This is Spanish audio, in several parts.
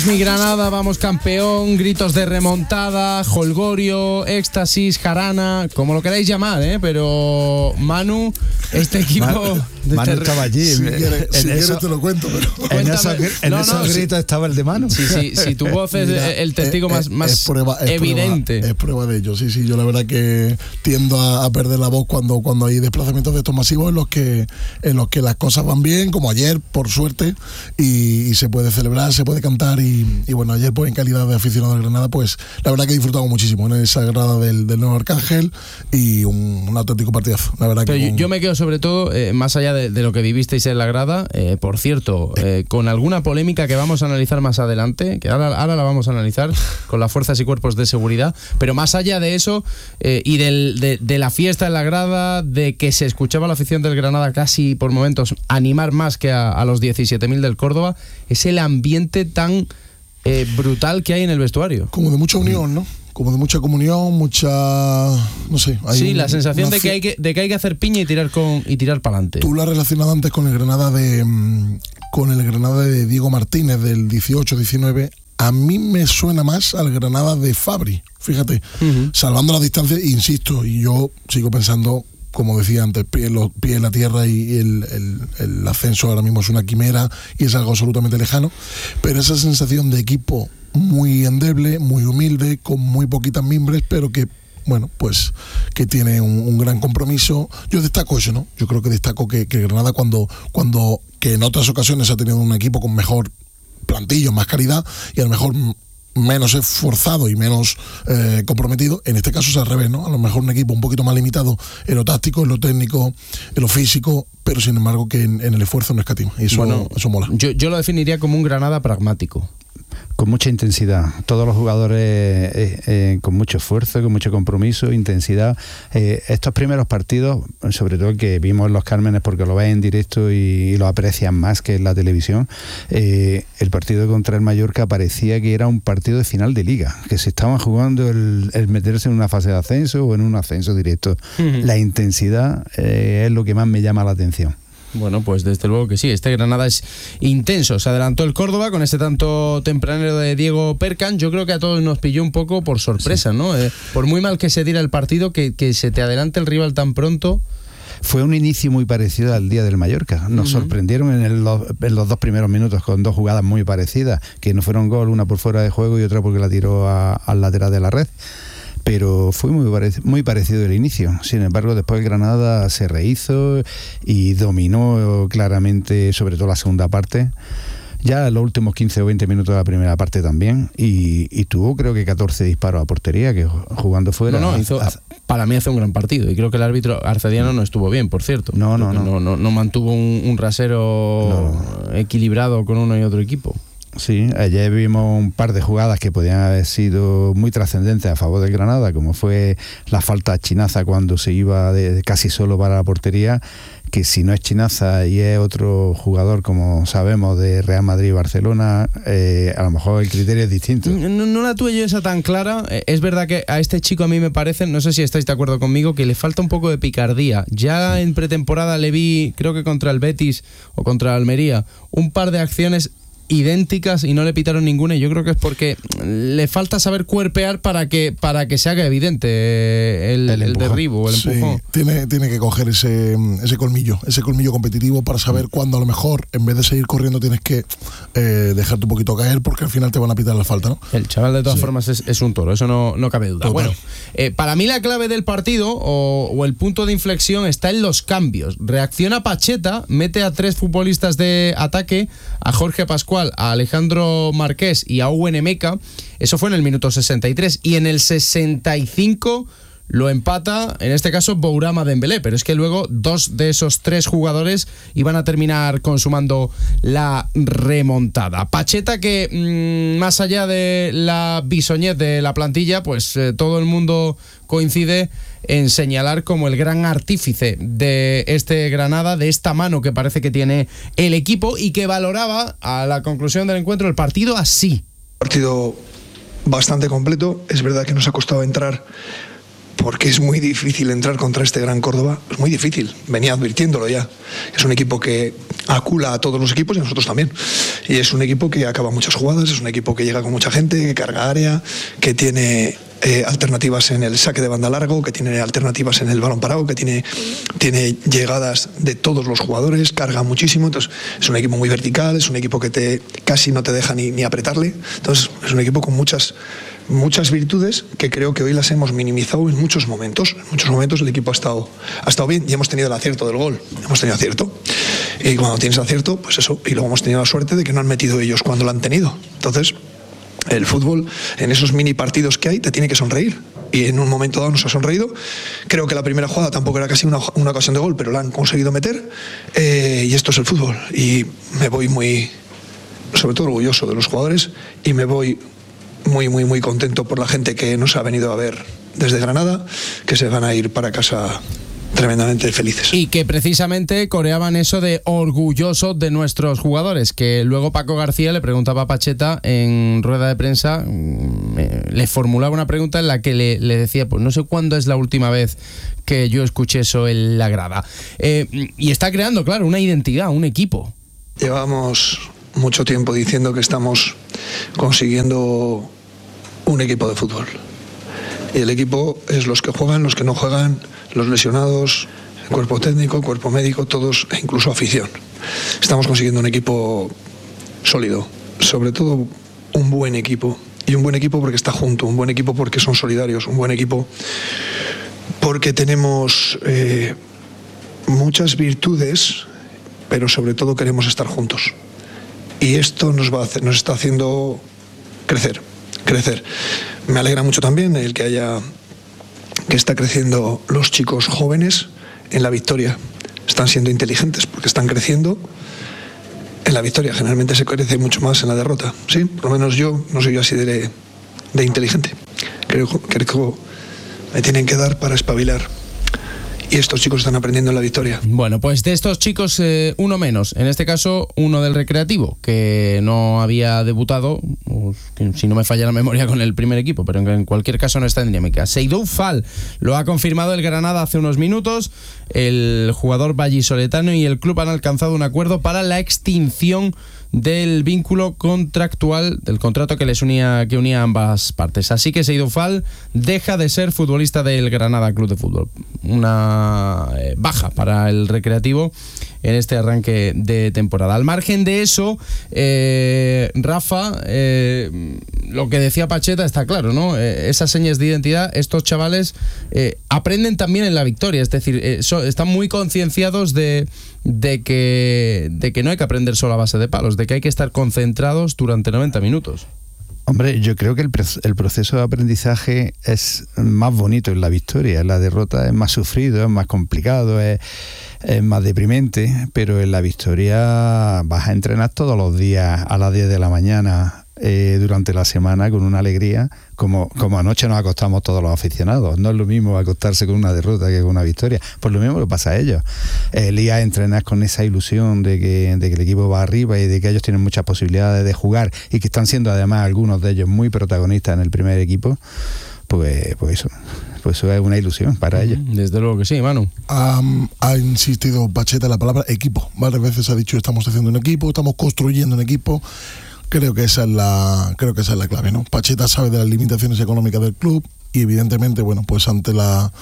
Mi Granada, vamos campeón, gritos de remontada, jolgorio, éxtasis, jarana, como lo queráis llamar, pero Manu, este equipo... Manu estaba allí. Si quieres te lo cuento, pero... En esos gritos estaba el de Manu. Sí, tu voz es el testigo más evidente. Es prueba de ello, sí, yo la verdad que tiendo a perder la voz cuando hay desplazamientos de estos masivos en los que las cosas van bien, como ayer, por suerte, y se puede celebrar, se puede cantar, y bueno, ayer pues en calidad de aficionado de Granada, pues la verdad que he disfrutado muchísimo en esa grada del Nuevo Arcángel, y un auténtico partidazo, la verdad. Pero yo me quedo sobre todo, más allá de lo que vivisteis en la grada, por cierto, con alguna polémica que vamos a analizar más adelante, que ahora la vamos a analizar con las fuerzas y cuerpos de seguridad, pero más allá de eso, y de la fiesta en la grada, de que se escuchaba la afición del Granada casi por momentos animar más que a los 17.000 del Córdoba, es el ambiente tan brutal que hay en el vestuario. Como de mucha unión, ¿no? Como de mucha comunión, no sé. Sí, la sensación de que hay que hacer piña y tirar para adelante. Tú lo has relacionado antes con el Granada de Diego Martínez del 18-19. A mí me suena más al Granada de Fabri, fíjate, salvando la distancia, insisto, y yo sigo pensando, como decía antes, pie en la tierra, y el ascenso ahora mismo es una quimera y es algo absolutamente lejano, pero esa sensación de equipo muy endeble, muy humilde, con muy poquitas mimbres, pero que, bueno, pues que tiene un gran compromiso. Yo destaco eso, ¿no? Yo creo que destaco que Granada, cuando que en otras ocasiones ha tenido un equipo con mejor plantillo, más calidad, y a lo mejor menos esforzado y menos comprometido, en este caso es al revés, ¿no? A lo mejor un equipo un poquito más limitado en lo táctico, en lo técnico, en lo físico, pero sin embargo que en el esfuerzo no escatima, y eso mola. Yo lo definiría como un Granada pragmático. Con mucha intensidad, todos los jugadores con mucho esfuerzo, con mucho compromiso, intensidad. Estos primeros partidos, sobre todo que vimos en Los Cármenes, porque lo ves en directo y lo aprecian más que en la televisión, el partido contra el Mallorca parecía que era un partido de final de liga, que se estaban jugando el meterse en una fase de ascenso o en un ascenso directo. La intensidad es lo que más me llama la atención. Bueno, pues desde luego que sí, este Granada es intenso. Se adelantó el Córdoba con ese tanto tempranero de Diego Perkan. Yo creo que a todos nos pilló un poco por sorpresa, sí, ¿no? Por muy mal que se diera el partido, que se te adelante el rival tan pronto. Fue un inicio muy parecido al día del Mallorca. Nos sorprendieron en los dos primeros minutos con dos jugadas muy parecidas, que no fueron gol, una por fuera de juego y otra porque la tiró al lateral de la red. Pero fue muy parecido el inicio. Sin embargo, después el Granada se rehizo y dominó claramente, sobre todo la segunda parte. Ya en los últimos 15 o 20 minutos de la primera parte también, y tuvo creo que 14 disparos a portería, que jugando fuera... Para mí hace un gran partido, y creo que el árbitro arcediano no estuvo bien, por cierto. No mantuvo un rasero equilibrado con uno y otro equipo. Sí, ayer vimos un par de jugadas que podían haber sido muy trascendentes a favor del Granada, como fue la falta a Chinaza cuando se iba casi solo para la portería, que si no es Chinaza y es otro jugador, como sabemos, de Real Madrid y Barcelona, a lo mejor el criterio es distinto. No la tuve yo esa tan clara. Es verdad que a este chico a mí me parece, no sé si estáis de acuerdo conmigo, que le falta un poco de picardía. Ya en pretemporada le vi, creo que contra el Betis o contra Almería, un par de acciones idénticas y no le pitaron ninguna, y yo creo que es porque le falta saber cuerpear para que se haga evidente el derribo, el empujón. Tiene que coger ese colmillo competitivo para saber cuándo a lo mejor, en vez de seguir corriendo, tienes que dejarte un poquito caer, porque al final te van a pitar la falta, ¿no? El chaval de todas formas es un toro, eso no cabe duda. Total. Bueno, para mí la clave del partido o el punto de inflexión está en los cambios. Reacciona Pacheta, mete a 3 futbolistas de ataque, a Jorge Pascual, a Alejandro Marqués y a Owen Emeka. Eso fue en el minuto 63, y en el 65 lo empata, en este caso, Bourama Dembélé, pero es que luego 2 de esos 3 jugadores iban a terminar consumando la remontada. Pacheta, que más allá de la bisoñez de la plantilla, pues todo el mundo coincide en señalar como el gran artífice de este Granada, de esta mano que parece que tiene el equipo, y que valoraba a la conclusión del encuentro el partido así. Partido bastante completo. Es verdad que nos ha costado entrar porque es muy difícil entrar contra este gran Córdoba, es muy difícil, venía advirtiéndolo ya. Es un equipo que acula a todos los equipos y a nosotros también. Y es un equipo que acaba muchas jugadas, es un equipo que llega con mucha gente, que carga área, que tiene alternativas en el saque de banda largo, que tiene alternativas en el balón parado, que tiene llegadas de todos los jugadores, carga muchísimo. Entonces es un equipo muy vertical, es un equipo que casi no te deja ni apretarle. Entonces es un equipo con muchas virtudes que creo que hoy las hemos minimizado en muchos momentos. En muchos momentos el equipo ha estado bien y hemos tenido el acierto del gol. Hemos tenido acierto. Y cuando tienes acierto, pues eso. Y luego hemos tenido la suerte de que no han metido ellos cuando lo han tenido. Entonces, el fútbol, en esos mini partidos que hay, te tiene que sonreír. Y en un momento dado nos ha sonreído. Creo que la primera jugada tampoco era casi una ocasión de gol, pero la han conseguido meter. Y esto es el fútbol. Y me voy sobre todo orgulloso de los jugadores, y me voy muy contento por la gente que nos ha venido a ver desde Granada, que se van a ir para casa tremendamente felices. Y que precisamente coreaban eso de orgulloso de nuestros jugadores, que luego Paco García le preguntaba a Pacheta en rueda de prensa, le formulaba una pregunta en la que le decía, pues no sé cuándo es la última vez que yo escuché eso en la grada. Y está creando, claro, una identidad, un equipo. Llevamos mucho tiempo diciendo que estamos consiguiendo un equipo de fútbol. Y el equipo es los que juegan, los que no juegan, los lesionados, el cuerpo técnico, el cuerpo médico, todos, e incluso afición. Estamos consiguiendo un equipo sólido, sobre todo un buen equipo. Y un buen equipo porque está junto, un buen equipo porque son solidarios, un buen equipo porque tenemos muchas virtudes, pero sobre todo queremos estar juntos. Y esto nos está haciendo crecer. Me alegra mucho también el que está creciendo los chicos jóvenes en la victoria. Están siendo inteligentes porque están creciendo en la victoria. Generalmente se crece mucho más en la derrota. Sí, por lo menos yo no soy así de inteligente. Creo que me tienen que dar para espabilar. Y estos chicos están aprendiendo en la victoria. Bueno, pues de estos chicos, uno menos. En este caso, uno del Recreativo, que no había debutado, si no me falla la memoria, con el primer equipo, pero en cualquier caso no está en dinámica. Seydou Fall lo ha confirmado el Granada hace unos minutos. El jugador vallisoletano y el club han alcanzado un acuerdo para la extinción del vínculo contractual, del contrato que unía a ambas partes. Así que Seydou Fall deja de ser futbolista del Granada Club de Fútbol. Una baja para el Recreativo en este arranque de temporada. Al margen de eso, Rafa, lo que decía Pacheta está claro, ¿no? Esas señas de identidad, estos chavales aprenden también en la victoria, es decir, están muy concienciados de que no hay que aprender solo a base de palos, de que hay que estar concentrados durante 90 minutos. Hombre, yo creo que el proceso de aprendizaje es más bonito en la victoria. En la derrota es más sufrido, es más complicado, es más deprimente, pero en la victoria vas a entrenar todos los días a las 10 de la mañana durante la semana con una alegría, como anoche nos acostamos todos los aficionados. No es lo mismo acostarse con una derrota que con una victoria. Pues lo mismo le pasa a ellos. El día de entrenar con esa ilusión de que el equipo va arriba y de que ellos tienen muchas posibilidades de jugar y que están siendo además algunos de ellos muy protagonistas en el primer equipo, pues eso es una ilusión para ellos. Desde luego que sí, Manu. Ha insistido Pacheta en la palabra equipo. Varias veces ha dicho estamos haciendo un equipo, estamos construyendo un equipo. Creo que esa es la clave, ¿no? Pacheta sabe de las limitaciones económicas del club y evidentemente, bueno, pues ante la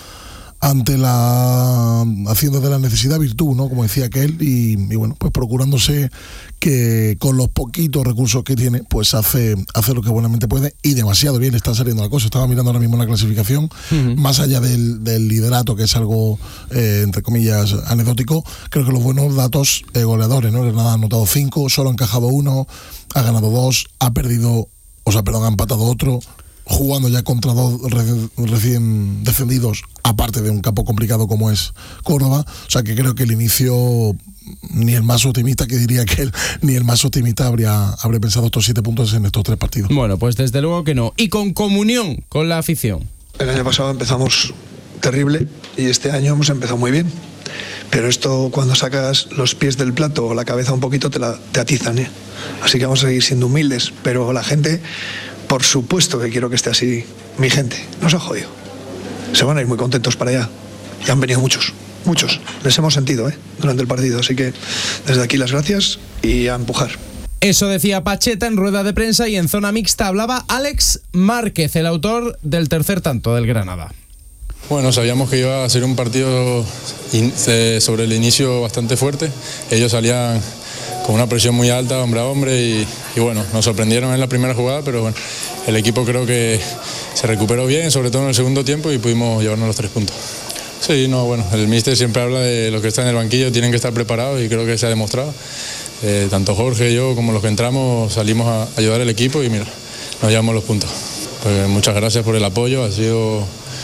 haciendo de la necesidad virtud, ¿no? Como decía aquel, y bueno, pues procurándose que con los poquitos recursos que tiene, pues hace lo que buenamente puede, y demasiado bien está saliendo la cosa. Estaba mirando ahora mismo la clasificación, más allá del liderato, que es algo entre comillas anecdótico. Creo que los buenos datos goleadores, ¿no? Granada ha anotado 5, solo ha encajado 1, ha ganado 2, ha empatado otro, jugando ya contra 2 recién descendidos, aparte de un campo complicado como es Córdoba. O sea que creo que el inicio, ni el más optimista, que diría que él, ni el más optimista habría pensado estos 7 puntos en estos 3 partidos. Bueno, pues desde luego que no. Y con comunión con la afición. El año pasado empezamos terrible y este año hemos empezado muy bien. Pero esto, cuando sacas los pies del plato o la cabeza un poquito, te atizan, ¿eh? Así que vamos a seguir siendo humildes, pero la gente, por supuesto que quiero que esté así. Mi gente, nos ha jodido. se van a ir muy contentos para allá. Y han venido muchos. Les hemos sentido durante el partido. Así que desde aquí las gracias y a empujar. Eso decía Pacheta en rueda de prensa, y en zona mixta hablaba Alex Márquez, el autor del tercer tanto del Granada. Bueno, sabíamos que iba a ser un partido sobre el inicio bastante fuerte. Ellos salían con una presión muy alta, hombre a hombre, y bueno, nos sorprendieron en la primera jugada, pero bueno, el equipo creo que se recuperó bien, sobre todo en el segundo tiempo, y pudimos llevarnos los 3 puntos. Sí, no, bueno, el míster siempre habla de los que están en el banquillo, tienen que estar preparados, y creo que se ha demostrado. Tanto Jorge, yo, como los que entramos, salimos a ayudar al equipo y mira, nos llevamos los puntos. Pues muchas gracias por el apoyo, ha sido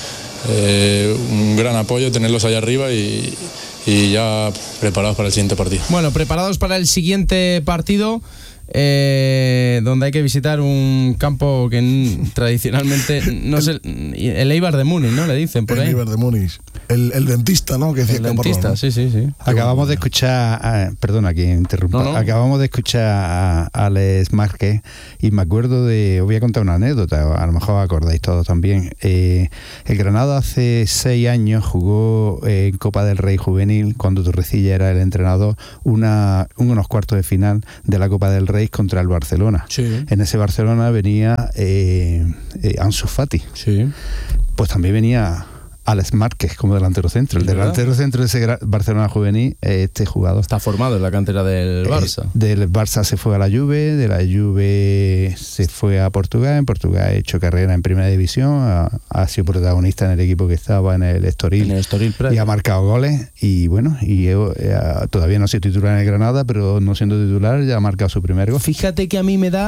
un gran apoyo tenerlos allá arriba y ya preparados para el siguiente partido. Bueno, preparados para el siguiente partido, donde hay que visitar un campo que tradicionalmente no sé, el Eibar de Múnich, ¿no? Le dicen por ahí. El Eibar de Múnich. El dentista, ¿no? Que decía el dentista, ¿no? Sí. Acabamos de escuchar, perdona que interrumpa, No. Acabamos de escuchar a Alex Márquez y me acuerdo os voy a contar una anécdota, a lo mejor acordáis todos también. El Granada hace 6 años jugó en Copa del Rey Juvenil, cuando Torrecilla era el entrenador, unos cuartos de final de la Copa del Rey contra el Barcelona. Sí. En ese Barcelona venía Ansu Fati. Sí. Pues también venía Alex Márquez como delantero centro. El delantero centro de ese Barcelona juvenil, este jugador. Está formado en la cantera del Barça. Del Barça se fue a la Juve, de la Juve se fue a Portugal. En Portugal ha hecho carrera en primera división, ha sido protagonista en el equipo que estaba en el Estoril. Y ha marcado goles. Y bueno, todavía no ha sido titular en el Granada, pero no siendo titular ya ha marcado su primer gol. Fíjate que a mí me da,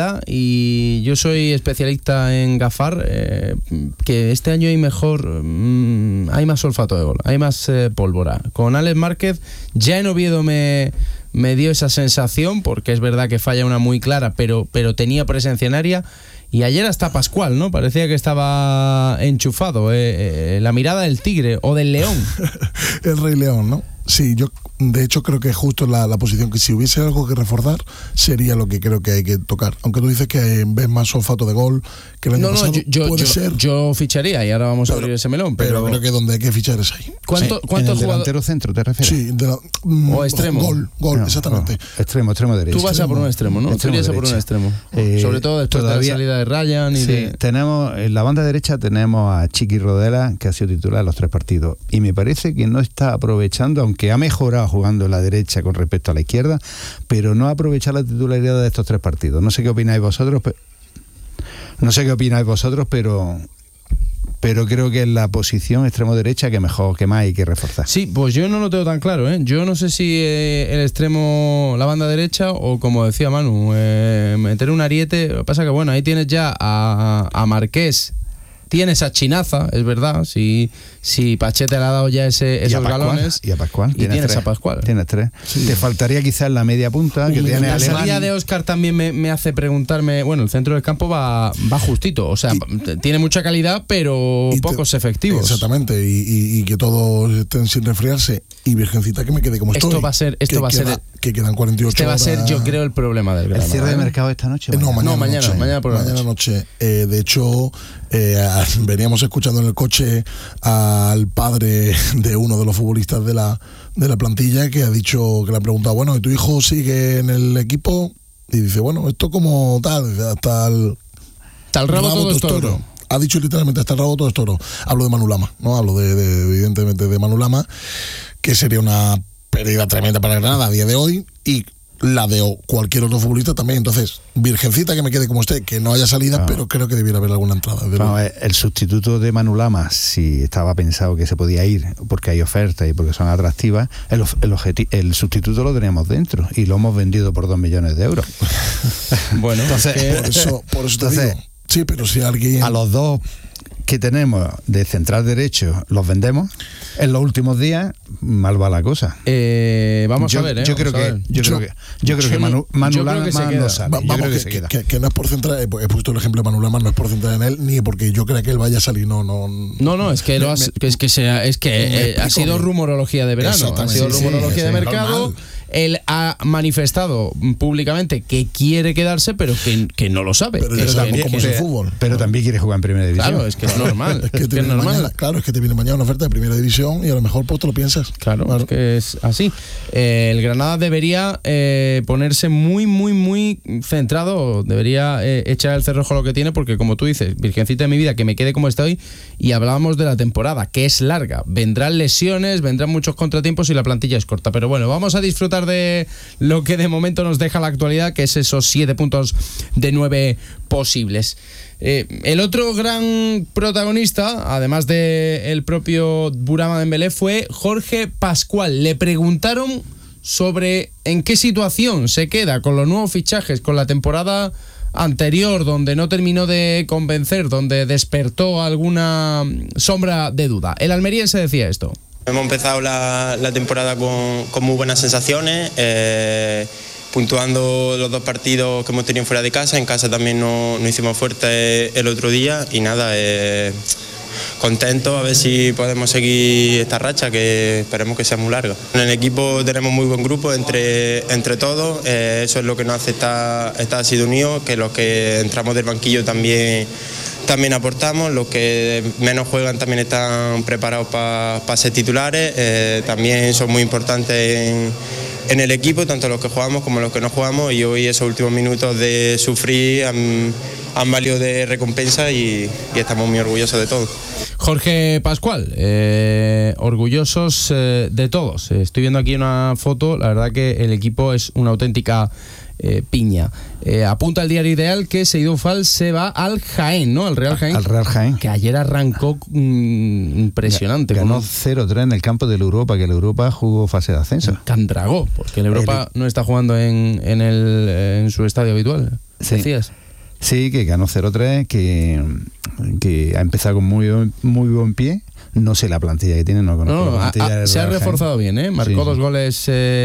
y yo soy especialista en gafar, que este año hay más olfato de gol, hay más pólvora. Con Alex Márquez ya en Oviedo me dio esa sensación, porque es verdad que falla una muy clara, pero tenía presencia en área. Y ayer hasta Pascual, ¿no? Parecía que estaba enchufado. La mirada del tigre o del león. El Rey León, ¿no? Sí, yo de hecho creo que justo la posición que si hubiese algo que reforzar sería lo que creo que hay que tocar. Aunque tú dices que ves más olfato de gol que el año pasado, puede ser. Yo ficharía, y ahora vamos a abrir ese melón. Pero creo que donde hay que fichar es ahí. ¿Cuántos delantero centro te refieres? Sí, o extremo. Gol, exactamente. Extremo derecho. Tú vas a por un extremo, ¿no? Tú irías a por un extremo. Sobre todo después de la salida de Ryan. Tenemos en la banda derecha tenemos a Chiqui Rodela, que ha sido titular en los 3 partidos. Y me parece que no está aprovechando, aunque ha mejorado jugando en la derecha con respecto a la izquierda, pero no ha aprovechado la titularidad de estos 3 partidos. No sé qué opináis vosotros, pero creo que es la posición extremo derecha que mejor, que más hay que reforzar. Sí, pues yo no lo tengo tan claro, ¿eh? Yo no sé si el extremo, la banda derecha, o como decía Manu, meter un ariete. Lo que pasa que bueno, ahí tienes ya a Marqués, tienes a Chinaza, es verdad, si Pacheta le ha dado ya esos galones. Y a Pascual. Y tienes a Pascual. Tienes 3. Sí. Te faltaría quizás la media punta. Que tiene la salida de Óscar también me hace preguntarme. Bueno, el centro del campo va justito. O sea, tiene mucha calidad, pero pocos efectivos. Exactamente. Y que todos estén sin resfriarse. Y Virgencita, que me quede como estoy. Que quedan 48 Este va a ser, yo creo, el problema del Granada. ¿El cierre de mercado esta noche? Mañana por la noche. De hecho, veníamos escuchando en el coche al padre de uno de los futbolistas de la plantilla, que ha dicho, que le ha preguntado, bueno, ¿y tu hijo sigue en el equipo? Y dice, bueno, esto como tal, hasta el rabo todo es toro. Ha dicho literalmente hasta el rabo todo es toro. Hablo de Manu Lama, ¿no? Hablo evidentemente de Manu Lama, que sería una pérdida tremenda para Granada a día de hoy, y la de cualquier otro futbolista también. Entonces, Virgencita, que me quede como esté, que no haya salida, pero creo que debiera haber alguna entrada. El sustituto de Manu Lama, si estaba pensado que se podía ir porque hay ofertas y porque son atractivas, el sustituto lo teníamos dentro y lo hemos vendido por 2 millones de euros. Bueno, entonces, por eso te digo. Sí, pero si alguien... A los 2 que tenemos de central derecho los vendemos en los últimos días, mal va la cosa. Vamos a ver. Yo creo que Manu Lama no sale. Que no es por centrar, he puesto el ejemplo de Manu Lama, no es por centrar en él, ni porque yo crea que él vaya a salir. No, es que ha sido rumorología de verano, ha sido rumorología de mercado. Él ha manifestado públicamente que quiere quedarse, pero que no lo sabe. Pero eso también como es el fútbol. Pero también quiere jugar en primera división. Claro, es que es normal. Es que te viene mañana una oferta de primera división y a lo mejor pues te lo piensas. Claro, es que es así. El Granada debería ponerse muy, muy, muy centrado, debería echar el cerrojo a lo que tiene, porque como tú dices, virgencita de mi vida, que me quede como estoy, y hablábamos de la temporada, que es larga. Vendrán lesiones, vendrán muchos contratiempos y la plantilla es corta. Pero bueno, vamos a disfrutar de lo que de momento nos deja la actualidad, que es esos 7 puntos de 9 posibles. El otro gran protagonista, además del propio Bourama Dembélé, fue Jorge Pascual. Le preguntaron sobre en qué situación se queda con los nuevos fichajes, con la temporada anterior, donde no terminó de convencer, donde despertó alguna sombra de duda. El almeriense decía esto. Hemos empezado la temporada con muy buenas sensaciones, puntuando los 2 partidos que hemos tenido fuera de casa. En casa también nos hicimos fuertes el otro día y nada, contentos a ver si podemos seguir esta racha, que esperemos que sea muy larga. En el equipo tenemos muy buen grupo entre todos, eso es lo que nos hace estar así de unidos, que los que entramos del banquillo también aportamos, los que menos juegan también están preparados para ser titulares, también son muy importantes en el equipo, tanto los que jugamos como los que no jugamos, y hoy esos últimos minutos de sufrir han valido de recompensa y estamos muy orgullosos de todo. Jorge Pascual, orgullosos de todos. Estoy viendo aquí una foto, la verdad que el equipo es una auténtica piña. Apunta el diario Ideal que Seydou Fall se va al Jaén, ¿no? Al Real Jaén. Al Real Jaén. Que ayer arrancó impresionante. Ganó 0-3 en el campo del Europa, que el Europa jugó fase de ascenso. Candragó, porque el Europa no está jugando en su estadio habitual. Sí. ¿Decías? Sí, que ganó 0-3, que ha empezado con muy buen pie. No sé la plantilla que tiene, no conozco la plantilla. Se ha reforzado bien, ¿eh? Marcó sí. 2 goles,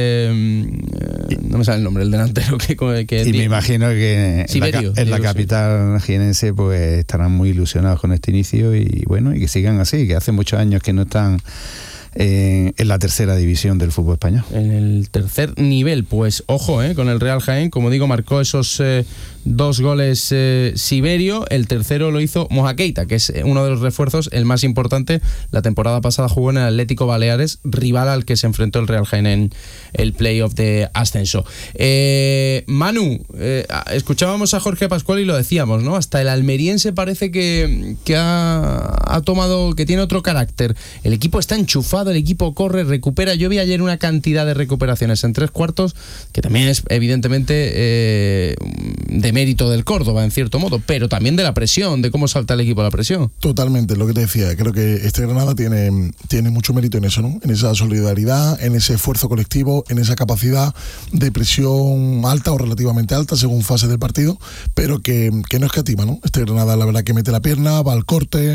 no me sale el nombre, el delantero que y me imagino que Siberio, en la capital jienense pues estarán muy ilusionados con este inicio y bueno, y que sigan así, que hace muchos años que no están en la tercera división del fútbol español. En el tercer nivel, pues ojo, con el Real Jaén, como digo, marcó esos 2 goles Siberio, el tercero lo hizo Moja Keita, que es uno de los refuerzos, el más importante. La temporada pasada jugó en el Atlético Baleares, rival al que se enfrentó el Real Jaén en el playoff de ascenso. Manu, escuchábamos a Jorge Pascual y lo decíamos, ¿no? Hasta el almeriense parece que ha tomado, que tiene otro carácter. El equipo está enchufado, el equipo corre, recupera. Yo vi ayer una cantidad de recuperaciones en 3 cuartos, que también es evidentemente de mérito del Córdoba en cierto modo, pero también de la presión, de cómo salta el equipo a la presión. Totalmente, lo que te decía, creo que este Granada tiene mucho mérito en eso, ¿no? En esa solidaridad, en ese esfuerzo colectivo, en esa capacidad de presión alta o relativamente alta según fase del partido, pero que no escatima, ¿no? Este Granada la verdad que mete la pierna, va al corte,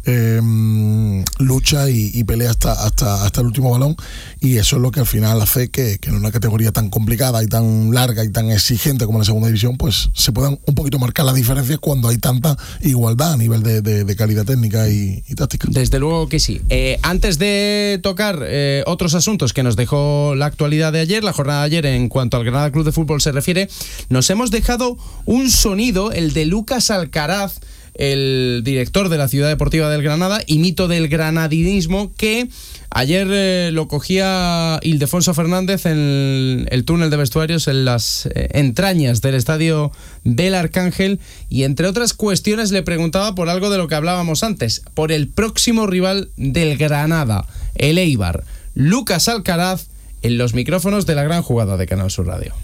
lucha y pelea hasta el último balón, y eso es lo que al final hace que en una categoría tan complicada y tan larga y tan exigente como la segunda división, pues se puedan un poquito marcar las diferencias cuando hay tanta igualdad a nivel de calidad técnica y táctica. Desde luego que sí. Antes de tocar otros asuntos que nos dejó la actualidad de ayer, la jornada de ayer en cuanto al Granada Club de Fútbol se refiere, nos hemos dejado un sonido, el de Lucas Alcaraz, el director de la Ciudad Deportiva del Granada y mito del granadinismo, que ayer lo cogía Ildefonso Fernández en el túnel de vestuarios, en las entrañas del estadio del Arcángel, y entre otras cuestiones le preguntaba por algo de lo que hablábamos antes, por el próximo rival del Granada, el Eibar. Lucas Alcaraz en los micrófonos de La Gran Jugada de Canal Sur Radio.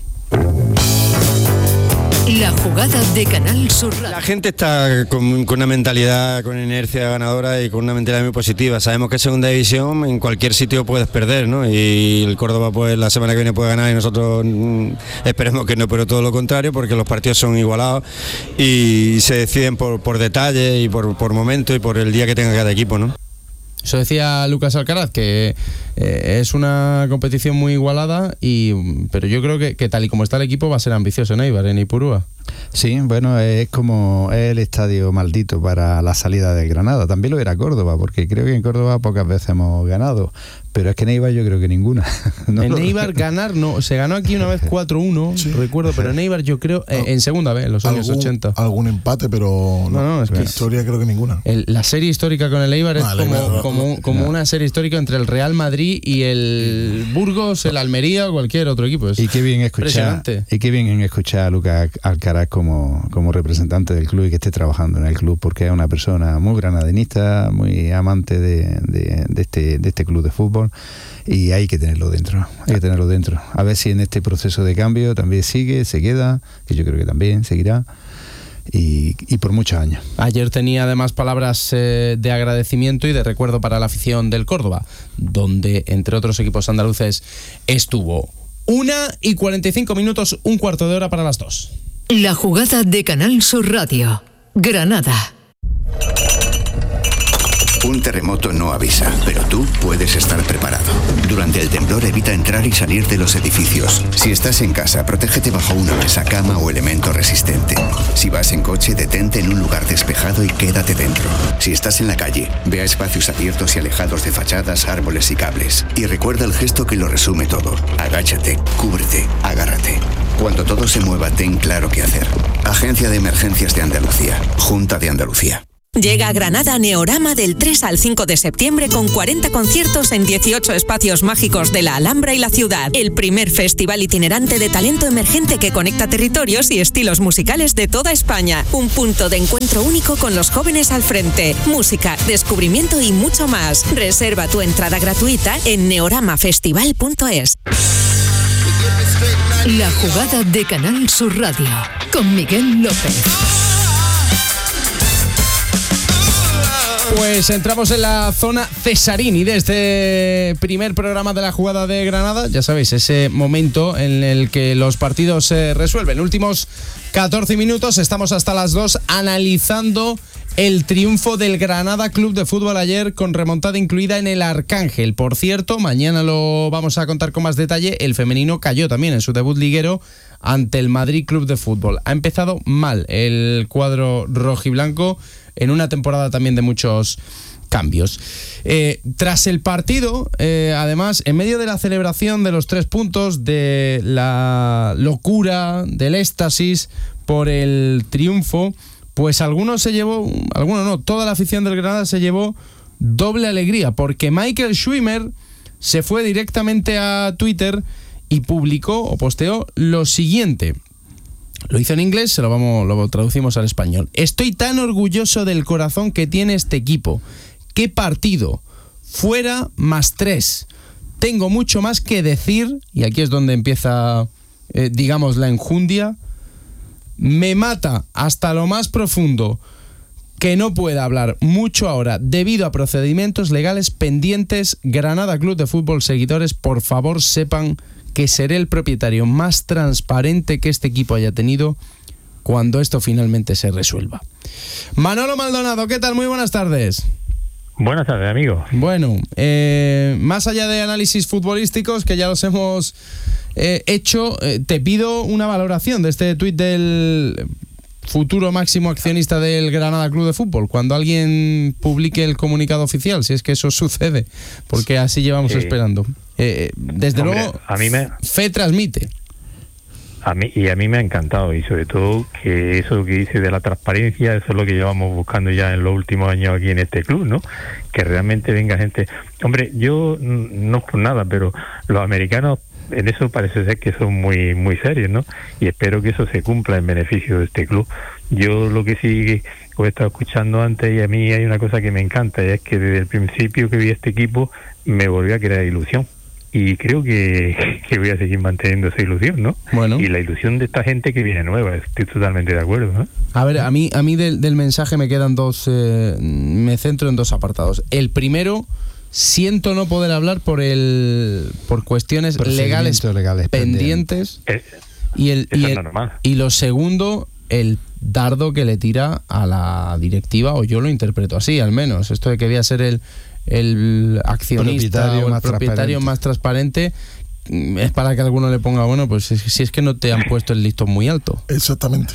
La jugada de Canal Sur Radio. La gente está con una mentalidad, con inercia ganadora y con una mentalidad muy positiva. Sabemos que en segunda división en cualquier sitio puedes perder, ¿no? Y el Córdoba pues la semana que viene puede ganar y nosotros esperemos que no, pero todo lo contrario, porque los partidos son igualados y se deciden por detalle y por momento y por el día que tenga cada equipo, ¿no? Eso decía Lucas Alcaraz, que es una competición muy igualada, pero yo creo que tal y como está el equipo va a ser ambicioso en Eibar, en Ipurúa. Sí, bueno, es como es el estadio maldito para la salida del Granada. También lo era Córdoba, porque creo que en Córdoba pocas veces hemos ganado. Pero es que en Eibar yo creo que ninguna. No, en Eibar ganar, no, se ganó aquí una vez 4-1, sí, recuerdo, pero en Eibar yo creo, en segunda vez, en los años 80. Algún empate, pero no, es que historia creo que ninguna. La serie histórica con el Eibar es como una serie histórica entre el Real Madrid y el Burgos, el Almería o cualquier otro equipo. Y qué bien escuchar a Lucas Alcaraz como representante del club y que esté trabajando en el club, porque es una persona muy granadinista, muy amante de este club de fútbol. Y hay que tenerlo dentro, a ver si en este proceso de cambio también se queda, que yo creo que también seguirá, y por muchos años. Ayer tenía además palabras de agradecimiento y de recuerdo para la afición del Córdoba, donde entre otros equipos andaluces estuvo 1:45, un cuarto de hora para las 2. La jugada de Canal Sur Radio, Granada. Un terremoto no avisa, pero tú puedes estar preparado. Durante el temblor evita entrar y salir de los edificios. Si estás en casa, protégete bajo una mesa, cama o elemento resistente. Si vas en coche, detente en un lugar despejado y quédate dentro. Si estás en la calle, ve a espacios abiertos y alejados de fachadas, árboles y cables. Y recuerda el gesto que lo resume todo. Agáchate, cúbrete, agárrate. Cuando todo se mueva, ten claro qué hacer. Agencia de Emergencias de Andalucía. Junta de Andalucía. Llega a Granada Neorama del 3 al 5 de septiembre con 40 conciertos en 18 espacios mágicos de la Alhambra y la ciudad. El primer festival itinerante de talento emergente que conecta territorios y estilos musicales de toda España. Un punto de encuentro único con los jóvenes al frente. Música, descubrimiento y mucho más. Reserva tu entrada gratuita en neoramafestival.es. La jugada de Canal Sur Radio con Miguel López. Pues entramos en la zona Cesarini de este primer programa de la jugada de Granada. Ya sabéis, ese momento en el que los partidos se resuelven. Últimos 14 minutos, estamos hasta las 2 analizando el triunfo del Granada Club de Fútbol ayer con remontada incluida en el Arcángel. Por cierto, mañana lo vamos a contar con más detalle, el femenino cayó también en su debut liguero ante el Madrid Club de Fútbol. Ha empezado mal el cuadro rojiblanco en una temporada también de muchos cambios. Tras el partido, además, en medio de la celebración de los 3 puntos, de la locura, del éxtasis por el triunfo, pues toda la afición del Granada se llevó doble alegría, porque Michael Schwimmer se fue directamente a Twitter y publicó o posteó lo siguiente. Lo hizo en inglés, lo traducimos al español. Estoy tan orgulloso del corazón que tiene este equipo. ¡Qué partido! Fuera +3. Tengo mucho más que decir, y aquí es donde empieza, digamos, la enjundia. Me mata hasta lo más profundo que no pueda hablar mucho ahora debido a procedimientos legales pendientes. Granada Club de Fútbol, seguidores, por favor sepan que seré el propietario más transparente que este equipo haya tenido cuando esto finalmente se resuelva. Manolo Maldonado, ¿qué tal? Muy buenas tardes. Buenas tardes, amigo. Bueno, más allá de análisis futbolísticos, que ya los hemos hecho, te pido una valoración de este tuit del futuro máximo accionista del Granada Club de Fútbol, cuando alguien publique el comunicado oficial, si es que eso sucede, porque así llevamos esperando. Desde luego, fe transmite. A mí me ha encantado, y sobre todo que eso que dice de la transparencia, eso es lo que llevamos buscando ya en los últimos años aquí en este club, ¿no? Que realmente venga gente. Hombre, yo no es por nada, pero los americanos en eso parece ser que son muy muy serios, ¿no? Y espero que eso se cumpla en beneficio de este club. Yo lo que sí os he estado escuchando antes, y a mí hay una cosa que me encanta, y es que desde el principio que vi este equipo me volvió a crear ilusión. Y creo que voy a seguir manteniendo esa ilusión, ¿no? Bueno. Y la ilusión de esta gente que viene nueva, estoy totalmente de acuerdo, ¿no? A ver, a mí del mensaje me quedan me centro en 2 apartados. El primero, siento no poder hablar por cuestiones legales pendientes. Y lo segundo, el dardo que le tira a la directiva, o yo lo interpreto así, al menos. Esto de que voy a ser el accionista o el propietario más transparente, es para que alguno le ponga, bueno, pues si es que no te han puesto el listón muy alto. Exactamente.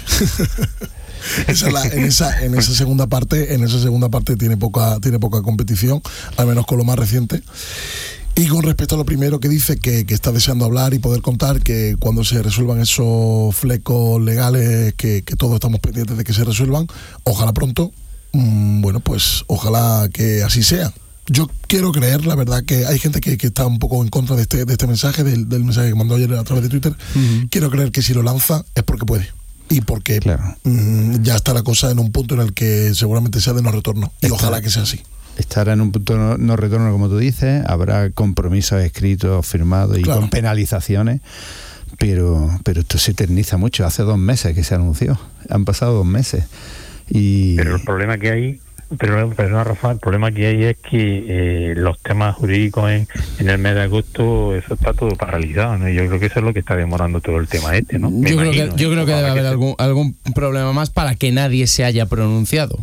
En esa segunda parte tiene poca competición, al menos con lo más reciente. Y con respecto a lo primero que dice, que está deseando hablar y poder contar, que cuando se resuelvan esos flecos legales, que todos estamos pendientes de que se resuelvan, ojalá pronto, bueno, pues ojalá que así sea. Yo quiero creer, la verdad, que hay gente que está un poco en contra de este mensaje, del mensaje que mandó ayer a través de Twitter. Quiero creer que si lo lanza es porque puede. Y porque ya está la cosa en un punto en el que seguramente sea de no retorno. Y ojalá que sea así. Estará en un punto no retorno, como tú dices, habrá compromisos escritos, firmados y con penalizaciones, pero esto se eterniza mucho. Hace 2 meses que se anunció, han pasado 2 meses. Pero el problema que hay, perdona Rafa, el problema que hay es que los temas jurídicos en el mes de agosto, eso está todo paralizado, ¿no? Yo creo que eso es lo que está demorando todo el tema ¿no? Yo creo que debe haber algún problema más para que nadie se haya pronunciado.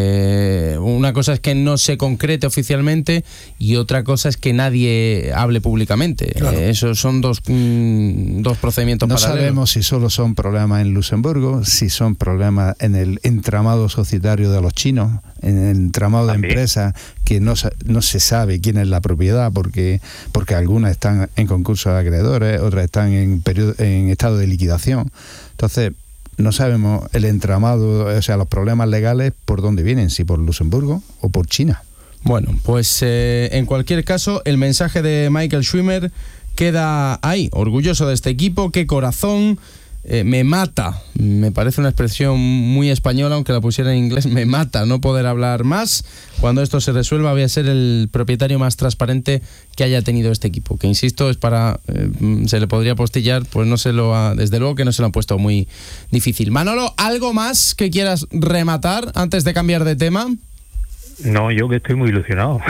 Una cosa es que no se concrete oficialmente y otra cosa es que nadie hable públicamente. Claro. Esos son dos procedimientos paralelos. No sabemos si solo son problemas en Luxemburgo, si son problemas en el entramado societario de los chinos, en el entramado de empresas que no se sabe quién es la propiedad, porque algunas están en concurso de acreedores, otras están en estado de liquidación. Entonces, no sabemos el entramado, o sea, los problemas legales por dónde vienen, si por Luxemburgo o por China. Bueno, pues en cualquier caso, el mensaje de Michael Schwimmer queda ahí, orgulloso de este equipo, qué corazón. Me mata, me parece una expresión muy española, aunque la pusiera en inglés, me mata no poder hablar más. Cuando esto se resuelva voy a ser el propietario más transparente que haya tenido este equipo, que insisto, es para, se le podría apostillar, pues desde luego que no se lo han puesto muy difícil. Manolo, ¿algo más que quieras rematar antes de cambiar de tema? No, yo que estoy muy ilusionado.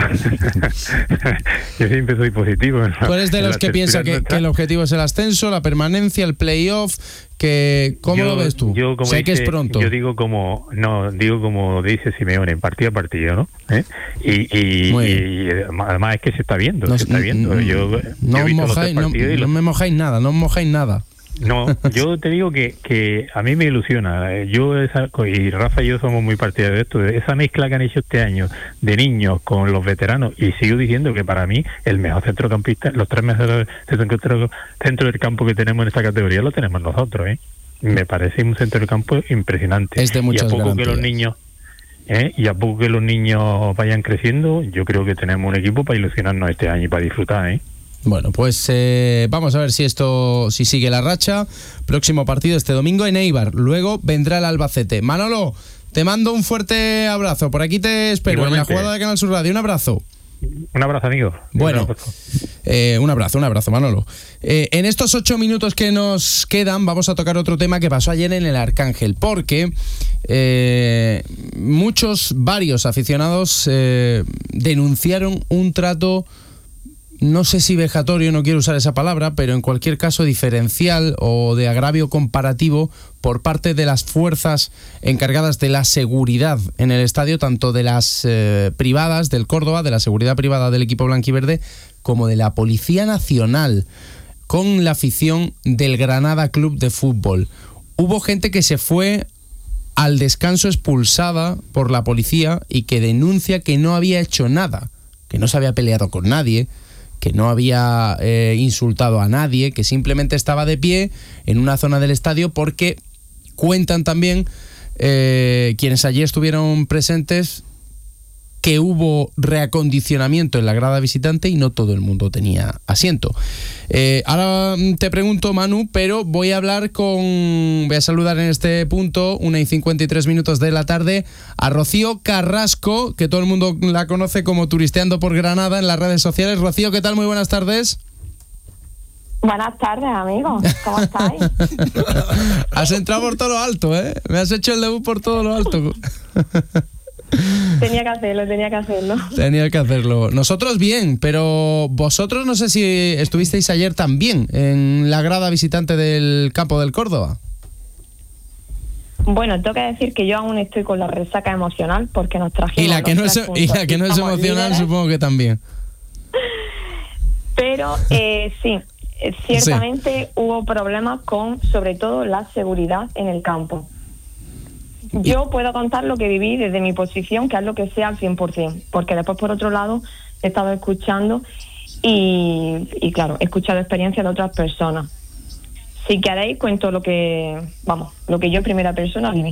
Yo siempre soy positivo. Tú eres de los que piensa que el objetivo es el ascenso, la permanencia, el playoff. ¿Cómo lo ves tú? Sé que es pronto. Yo digo como dice Simeone, partido a partido, ¿no? Y además es que se está viendo, no me mojáis nada. No, yo te digo que a mí me ilusiona. Y Rafa y yo somos muy partidarios de esto, de esa mezcla que han hecho este año de niños con los veteranos. Y sigo diciendo que para mí el mejor centrocampista, los 3 mejores centros del campo que tenemos en esta categoría lo tenemos nosotros, ¿eh? Me parece un centro del campo impresionante. Es de muchas y a poco que los niños vayan creciendo, yo creo que tenemos un equipo para ilusionarnos este año y para disfrutar, ¿eh? Bueno, pues vamos a ver si sigue la racha. Próximo partido este domingo en Eibar. Luego vendrá el Albacete. Manolo, te mando un fuerte abrazo. Por aquí te espero. Igualmente. En la jugada de Canal Sur Radio. Un abrazo. Un abrazo, amigo. Bueno, un abrazo, Manolo. En estos 8 minutos que nos quedan vamos a tocar otro tema que pasó ayer en el Arcángel, porque varios aficionados denunciaron un trato, no sé si vejatorio, no quiero usar esa palabra, pero en cualquier caso diferencial o de agravio comparativo por parte de las fuerzas encargadas de la seguridad en el estadio, tanto de las privadas del Córdoba, de la seguridad privada del equipo blanquiverde, como de la Policía Nacional, con la afición del Granada Club de Fútbol. Hubo gente que se fue al descanso expulsada por la policía y que denuncia que no había hecho nada, que no se había peleado con nadie, que no había insultado a nadie, que simplemente estaba de pie en una zona del estadio, porque cuentan también quienes allí estuvieron presentes que hubo reacondicionamiento en la grada visitante y no todo el mundo tenía asiento. Ahora te pregunto, Manu, pero voy a saludar en este punto, 1:53 de la tarde, a Rocío Carrasco, que todo el mundo la conoce como Turisteando por Granada en las redes sociales. Rocío, ¿qué tal? Muy buenas tardes. Buenas tardes, amigos. ¿Cómo estáis? Has entrado por todo lo alto, ¿eh? Me has hecho el debut por todo lo alto. Tenía que hacerlo. Nosotros bien, pero vosotros no sé si estuvisteis ayer también en la grada visitante del campo del Córdoba. Bueno, tengo que decir que yo aún estoy con la resaca emocional porque nos trajimos. Y la que no es emocional, líderes. Supongo que también. Pero sí, ciertamente hubo problemas con, sobre todo, la seguridad en el campo. Yo puedo contar lo que viví desde mi posición, que es lo que sé al 100%, porque después, por otro lado, he estado escuchando y claro, he escuchado experiencias de otras personas. Si queréis, cuento lo que yo en primera persona viví.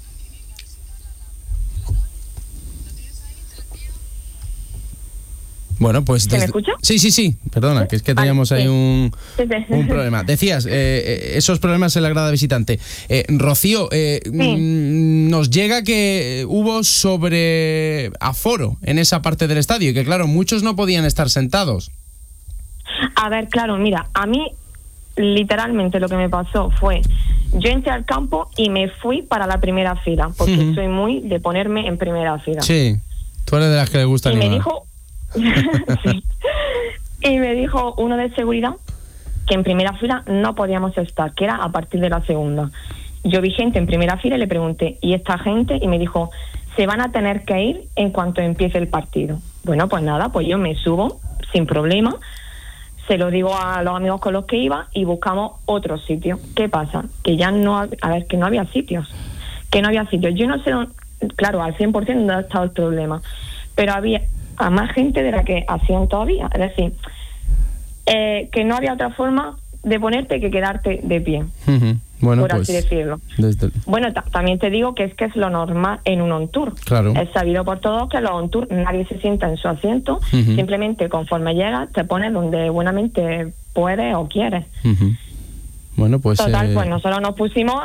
Bueno, pues... ¿Se me escucha? Sí. Perdona, que es que teníamos ahí un problema. Decías, esos problemas en la grada visitante. Rocío, nos llega que hubo sobreaforo en esa parte del estadio y que, claro, muchos no podían estar sentados. A ver, claro, mira, a mí literalmente lo que me pasó fue... Yo entré al campo y me fui para la primera fila, porque soy muy de ponerme en primera fila. Sí, tú eres de las que le gusta animar. Me dijo... sí. Y me dijo uno de seguridad que en primera fila no podíamos estar, que era a partir de la segunda. Yo vi gente en primera fila y le pregunté, ¿y esta gente? Y me dijo, se van a tener que ir en cuanto empiece el partido. Bueno, pues nada, pues yo me subo sin problema, se lo digo a los amigos con los que iba y buscamos otro sitio. ¿Qué pasa? Que ya que no había sitios. Yo no sé, claro, al 100% dónde ha estado el problema, pero había a más gente de la que hacían todavía. Es decir, que no había otra forma de ponerte que quedarte de pie, bueno, por pues, así decirlo. Bueno, también te digo que es lo normal en un on-tour. Claro. Es sabido por todos que en los on-tour nadie se sienta en su asiento, simplemente conforme llegas te pones donde buenamente puedes o quieres. Bueno, pues... Total, pues nosotros nos pusimos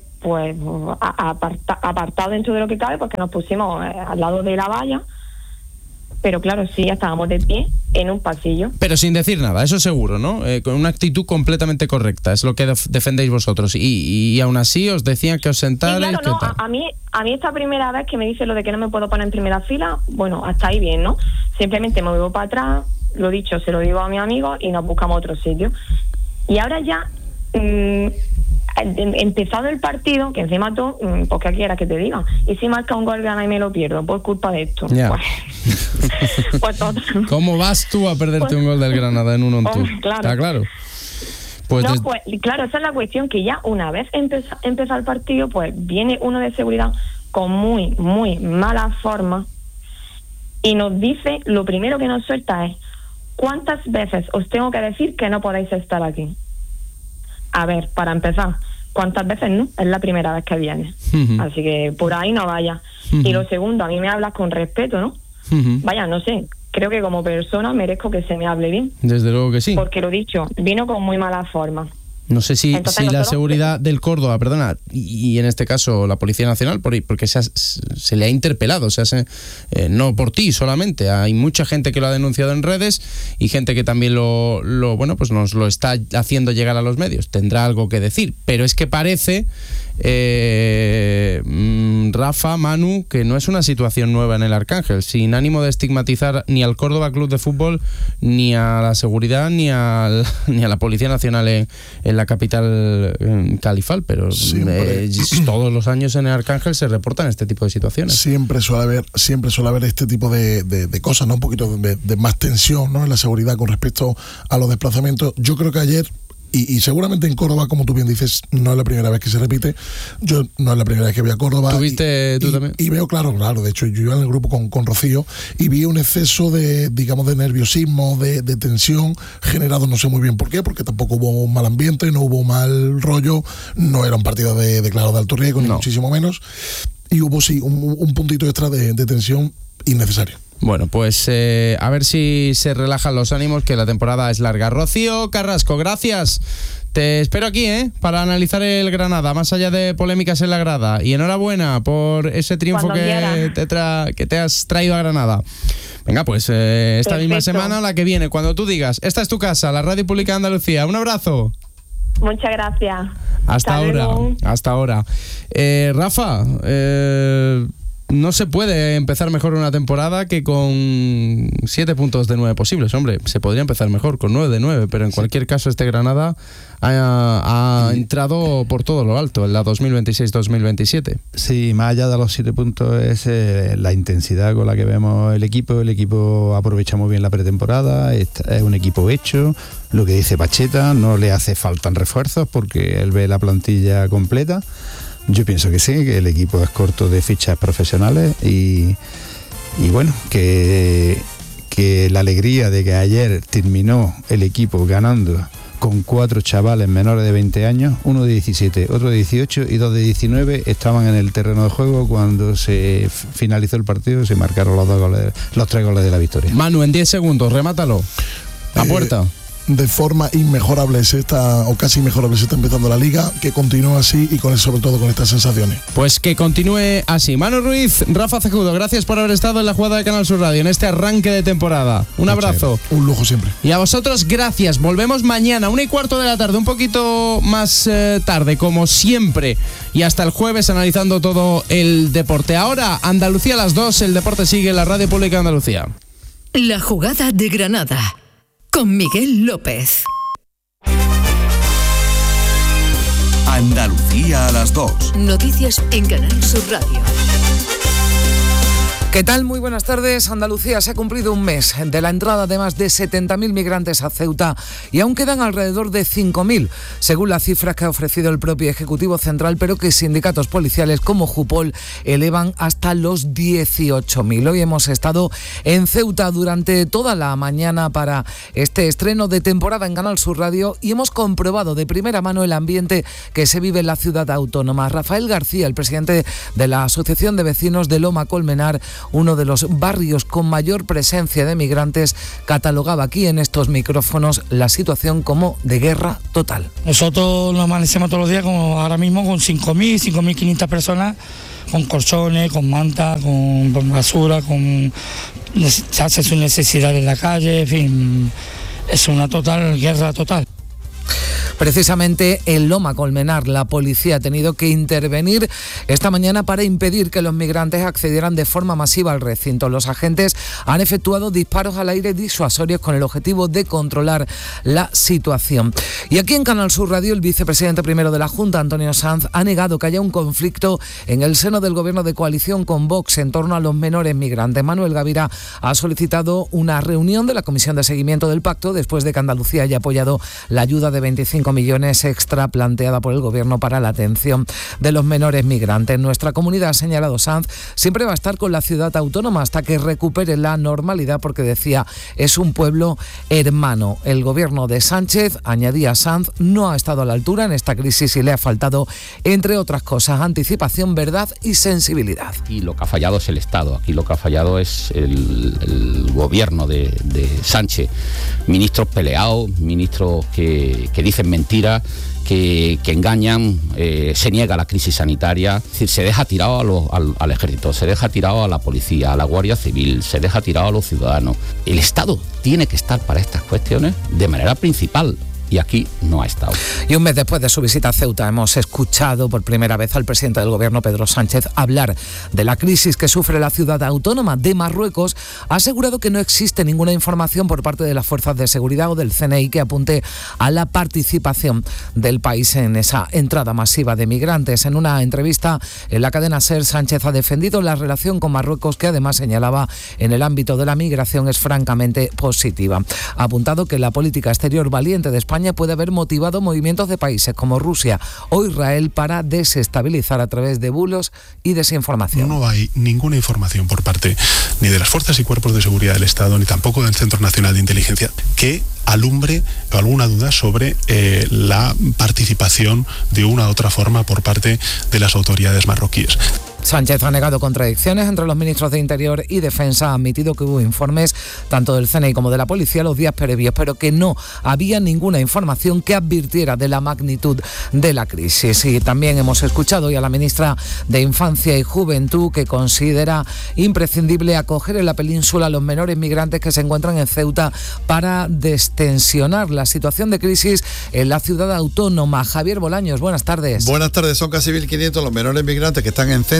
apartado dentro de lo que cabe, porque nos pusimos al lado de la valla. Pero claro, sí, ya estábamos de pie en un pasillo. Pero sin decir nada, eso seguro, ¿no? Con una actitud completamente correcta, es lo que defendéis vosotros. Y aún así os decían que os sentarais... Sí, claro, no, a mí esta primera vez que me dice lo de que no me puedo poner en primera fila, bueno, hasta ahí bien, ¿no? Simplemente me voy para atrás, lo dicho, se lo digo a mi amigo y nos buscamos otro sitio. Y ahora ya... empezado el partido, que encima tú, pues ¿qué quieras que te diga? Y si marca un gol, gana y me lo pierdo por culpa de esto. Yeah. Pues ¿cómo vas tú a perderte un gol del Granada en un on-tour? Claro. Está claro. Pues claro, esa es la cuestión, que ya una vez empezó el partido, pues viene uno de seguridad con muy, muy mala forma y nos dice, lo primero que nos suelta es, ¿cuántas veces os tengo que decir que no podéis estar aquí? A ver, para empezar, ¿cuántas veces no? Es la primera vez que viene. Así que por ahí no vaya. Y lo segundo, a mí me hablas con respeto, ¿no? Vaya, no sé, creo que como persona merezco que se me hable bien. Desde luego que sí. Porque lo dicho, vino con muy mala forma. No sé si la seguridad del Córdoba, perdona, y en este caso la Policía Nacional, porque se le ha interpelado, o sea, no por ti solamente, hay mucha gente que lo ha denunciado en redes y gente que también bueno, pues nos lo está haciendo llegar a los medios. Tendrá algo que decir, pero es que parece, Rafa, Manu, que no es una situación nueva en el Arcángel, sin ánimo de estigmatizar ni al Córdoba Club de Fútbol, ni a la seguridad, ni a la Policía Nacional en la capital califal, pero todos los años en el Arcángel se reportan este tipo de situaciones. Siempre suele haber este tipo de cosas, ¿no? Un poquito de más tensión, ¿no? En la seguridad con respecto a los desplazamientos. Yo creo que ayer, y seguramente en Córdoba, como tú bien dices, no es la primera vez que se repite. Yo no es la primera vez que voy a Córdoba. ¿Tuviste tú también? Y veo, claro, de hecho yo iba en el grupo con Rocío y vi un exceso de nerviosismo, de tensión generado, no sé muy bien por qué, porque tampoco hubo un mal ambiente, no hubo mal rollo, no era un partido de claro de alto riesgo, ni muchísimo menos, y hubo sí un puntito extra de tensión innecesario. Bueno, pues a ver si se relajan los ánimos, que la temporada es larga. Rocío Carrasco, gracias. Te espero aquí, para analizar el Granada, más allá de polémicas en la grada. Y enhorabuena por ese triunfo que te has traído a Granada. Venga, pues esta misma semana o la que viene, cuando tú digas. Esta es tu casa, la Radio Pública de Andalucía. Un abrazo. Muchas gracias. Hasta ahora. Rafa, no se puede empezar mejor una temporada que con 7 puntos de 9 posibles. Hombre, se podría empezar mejor con 9 de 9, pero en cualquier caso este Granada ha entrado por todo lo alto en la 2026-2027. Sí, más allá de los 7 puntos es la intensidad con la que vemos el equipo aprovecha muy bien la pretemporada, es un equipo hecho, lo que dice Pacheta, no le hace falta refuerzos porque él ve la plantilla completa. Yo pienso que sí, que el equipo es corto de fichas profesionales y bueno, que la alegría de que ayer terminó el equipo ganando con 4 chavales menores de 20 años, uno de 17, otro de 18 y 2 de 19, estaban en el terreno de juego cuando se finalizó el partido y se marcaron los 3 goles de la victoria. Manu, en 10 segundos, remátalo. A puerta. De forma inmejorable o casi inmejorable se está empezando la Liga, que continúe así y sobre todo con estas sensaciones. Pues que continúe así. Manu Ruiz, Rafa Cejudo, gracias por haber estado en la jugada de Canal Sur Radio en este arranque de temporada. Un abrazo. Un lujo siempre. Y a vosotros, gracias. Volvemos mañana, 1:15 de la tarde, un poquito más tarde, como siempre. Y hasta el jueves analizando todo el deporte. Ahora, Andalucía a las 2, el deporte sigue en la Radio Pública de Andalucía. La jugada de Granada. Con Miguel López. Andalucía a las 2. Noticias en Canal Sur Radio. ¿Qué tal? Muy buenas tardes. Andalucía se ha cumplido un mes de la entrada de más de 70.000 migrantes a Ceuta y aún quedan alrededor de 5.000, según las cifras que ha ofrecido el propio Ejecutivo Central, pero que sindicatos policiales como Jupol elevan hasta los 18.000. Hoy hemos estado en Ceuta durante toda la mañana para este estreno de temporada en Canal Sur Radio y hemos comprobado de primera mano el ambiente que se vive en la ciudad autónoma. Rafael García, el presidente de la Asociación de Vecinos de Loma Colmenar, uno de los barrios con mayor presencia de migrantes, catalogaba aquí en estos micrófonos la situación como de guerra total. Nosotros nos amanecemos todos los días como ahora mismo con 5.000, 5.500 personas, con colchones, con mantas, con basura, se hace sus necesidades en la calle, en fin, es una total guerra total. Precisamente en Loma Colmenar, la policía ha tenido que intervenir esta mañana para impedir que los migrantes accedieran de forma masiva al recinto. Los agentes han efectuado disparos al aire disuasorios con el objetivo de controlar la situación. Y aquí en Canal Sur Radio, el vicepresidente primero de la Junta, Antonio Sanz, ha negado que haya un conflicto en el seno del gobierno de coalición con Vox en torno a los menores migrantes. Manuel Gavira ha solicitado una reunión de la Comisión de Seguimiento del Pacto después de que Andalucía haya apoyado la ayuda de 25 millones extra planteada por el Gobierno para la atención de los menores migrantes. Nuestra comunidad, ha señalado Sanz, siempre va a estar con la ciudad autónoma hasta que recupere la normalidad, porque decía, es un pueblo hermano. El Gobierno de Sánchez, añadía Sanz, no ha estado a la altura en esta crisis y le ha faltado, entre otras cosas, anticipación, verdad y sensibilidad. Aquí lo que ha fallado es el Estado, aquí lo que ha fallado es el Gobierno de Sánchez. Ministros peleados, ministros que dicen mentiras, que engañan, se niega la crisis sanitaria, es decir, se deja tirado al ejército, se deja tirado a la policía, a la Guardia Civil, se deja tirado a los ciudadanos. El Estado tiene que estar para estas cuestiones de manera principal. Y aquí no ha estado. Y un mes después de su visita a Ceuta hemos escuchado por primera vez al presidente del Gobierno, Pedro Sánchez, hablar de la crisis que sufre la ciudad autónoma de Marruecos. Ha asegurado que no existe ninguna información por parte de las fuerzas de seguridad o del CNI que apunte a la participación del país en esa entrada masiva de migrantes. En una entrevista en la cadena SER, Sánchez ha defendido la relación con Marruecos, que además señalaba en el ámbito de la migración es francamente positiva. Ha apuntado que la política exterior valiente de España puede haber motivado movimientos de países como Rusia o Israel para desestabilizar a través de bulos y desinformación. No hay ninguna información por parte ni de las fuerzas y cuerpos de seguridad del Estado, ni tampoco del Centro Nacional de Inteligencia, que alumbre alguna duda sobre la participación de una u otra forma por parte de las autoridades marroquíes. Sánchez ha negado contradicciones entre los ministros de Interior y Defensa. Ha admitido que hubo informes tanto del CNI como de la policía los días previos, pero que no había ninguna información que advirtiera de la magnitud de la crisis. Y también hemos escuchado hoy a la ministra de Infancia y Juventud, que considera imprescindible acoger en la península a los menores migrantes que se encuentran en Ceuta para destensionar la situación de crisis en la ciudad autónoma. Javier Bolaños, buenas tardes. Buenas tardes, son casi 1.500 los menores migrantes que están en centros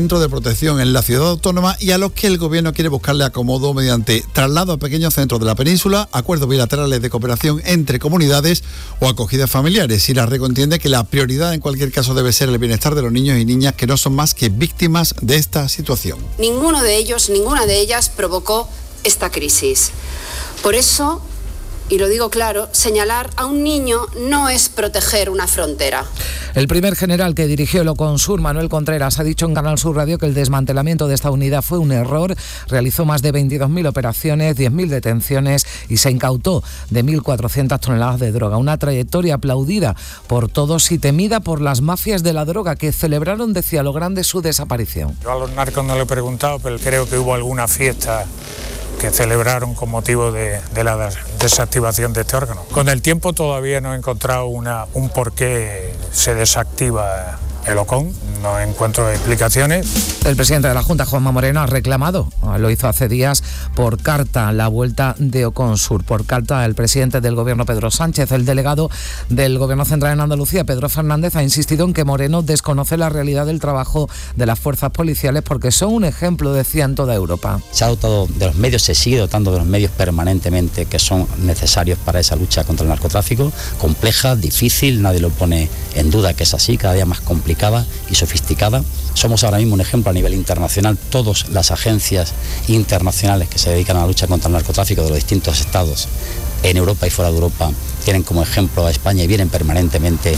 centros de protección en la ciudad autónoma y a los que el gobierno quiere buscarle acomodo mediante traslado a pequeños centros de la península, acuerdos bilaterales de cooperación entre comunidades o acogidas familiares. Y la Rego entiende que la prioridad en cualquier caso debe ser el bienestar de los niños y niñas que no son más que víctimas de esta situación. Ninguno de ellos, ninguna de ellas provocó esta crisis. Por eso, y lo digo claro, señalar a un niño no es proteger una frontera. El primer general que dirigió el Oconsur, Manuel Contreras, ha dicho en Canal Sur Radio que el desmantelamiento de esta unidad fue un error. Realizó más de 22.000 operaciones, 10.000 detenciones y se incautó de 1.400 toneladas de droga. Una trayectoria aplaudida por todos y temida por las mafias de la droga que celebraron, decía, lo grande su desaparición. Yo a los narcos no le he preguntado, pero creo que hubo alguna fiesta que celebraron con motivo de la desactivación de este órgano. Con el tiempo todavía no he encontrado un por qué se desactiva el OCON, no encuentro explicaciones. El presidente de la Junta, Juanma Moreno, ha reclamado, lo hizo hace días, por carta la vuelta de Oconsur. Por carta, el presidente del Gobierno, Pedro Sánchez. El delegado del Gobierno Central en Andalucía, Pedro Fernández, ha insistido en que Moreno desconoce la realidad del trabajo de las fuerzas policiales porque son un ejemplo, decía, en toda Europa. Se ha dotado de los medios, se sigue dotando de los medios permanentemente que son necesarios para esa lucha contra el narcotráfico, compleja, difícil, nadie lo pone en duda que es así, cada día más complicada y sofisticada. Somos ahora mismo un ejemplo a nivel internacional. Todas las agencias internacionales que se dedican a la lucha contra el narcotráfico de los distintos estados en Europa y fuera de Europa tienen como ejemplo a España y vienen permanentemente.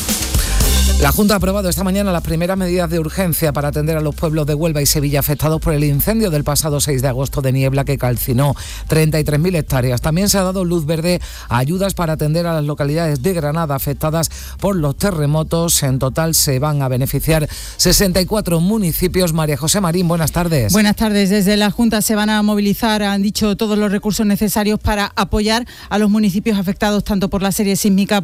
La Junta ha aprobado esta mañana las primeras medidas de urgencia para atender a los pueblos de Huelva y Sevilla afectados por el incendio del pasado 6 de agosto de Niebla que calcinó 33.000 hectáreas. También se ha dado luz verde a ayudas para atender a las localidades de Granada afectadas por los terremotos. En total se van a beneficiar 64 municipios. María José Marín, buenas tardes. Buenas tardes. Desde la Junta se van a movilizar, han dicho, todos los recursos necesarios para apoyar a los municipios afectados tanto por la serie sísmica,